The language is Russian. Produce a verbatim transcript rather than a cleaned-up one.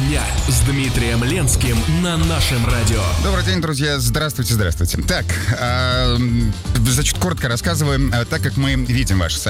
дня с Дмитрием Ленским на нашем радио. Добрый день, друзья. Здравствуйте, здравствуйте. Так, э, значит, коротко рассказываем. Так как мы видим ваши